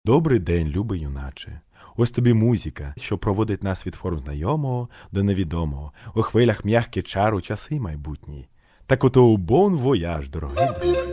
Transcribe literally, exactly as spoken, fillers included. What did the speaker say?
Добрий день, любий юначе. Ось тобі музика, що проводить нас від форм знайомого до невідомого, у хвилях м'які чару часи майбутні. Так ото у бон вояж, дорогий друже.